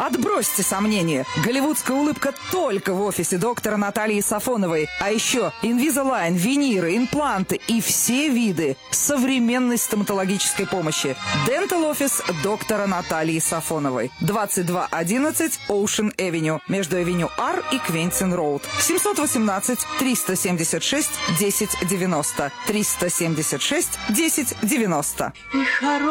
Отбросьте сомнения. Голливудская улыбка только в офисе доктора Натальи Сафоновой. А еще Invisalign, виниры, импланты и все виды современной стоматологической помощи. Dental Office доктора Натальи Сафоновой. 2211 Ocean Avenue. Между Авеню Ар и Квентин Роуд. 718-376-1090. 376-1090.